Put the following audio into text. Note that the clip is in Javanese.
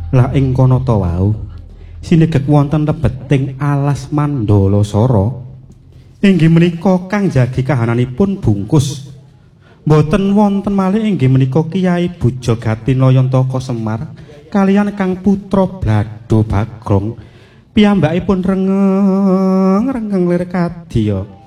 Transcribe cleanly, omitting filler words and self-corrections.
Lah ing kono ta wau sinegek wonten lebeting alas Mandalasara. Inggih menika kang jagi kahananipun bungkus. Mboten wonten malih inggih menika Kyai Bujagati Nayantaka Semar kaliyan Kang Putra Blado Bagrong. Piyambakipun rengeng lir kadya.